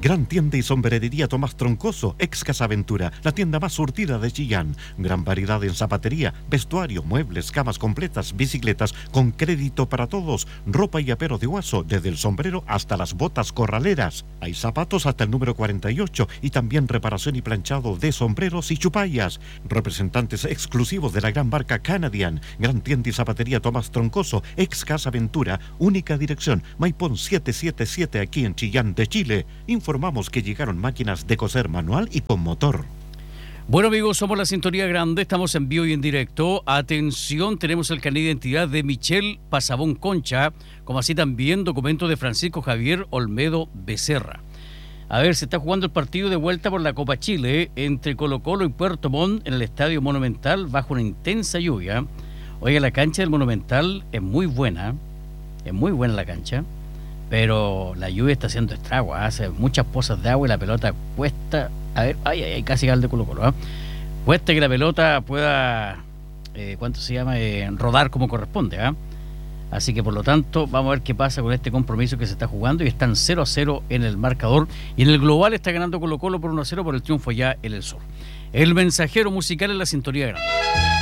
Gran tienda y sombrerería Tomás Troncoso, ex Casa Ventura, la tienda más surtida de Chillán. Gran variedad en zapatería, vestuario, muebles, camas completas, bicicletas, con crédito para todos, ropa y apero de Guaso, desde el sombrero hasta las botas corraleras. Hay zapatos hasta el número 48 y también reparación y planchado de sombreros y chupallas. Representantes exclusivos de la gran marca Canadian. Gran tienda y zapatería Tomás Troncoso, ex Casa Ventura, única dirección, Maipón 777 aquí en Chillán de Chile. Informamos que llegaron máquinas de coser manual y con motor. Bueno, amigos, somos la Sintonía Grande, estamos en vivo y en directo. Atención, tenemos el carnet de identidad de Michelle Pasabón Concha, como así también documento de Francisco Javier Olmedo Becerra. A ver, se está jugando el partido de vuelta por la Copa Chile entre Colo-Colo y Puerto Montt en el Estadio Monumental bajo una intensa lluvia. Oiga, la cancha del Monumental es muy buena la cancha, pero la lluvia está haciendo estragos, hace muchas pozas de agua y la pelota cuesta, a ver, casi gol de Colo-Colo, cuesta que la pelota pueda, rodar como corresponde, Así que por lo tanto vamos a ver qué pasa con este compromiso que se está jugando y están 0-0 en el marcador y en el global está ganando Colo-Colo por 1-0 por el triunfo ya en el sur. El mensajero musical en la Sintonía Grande.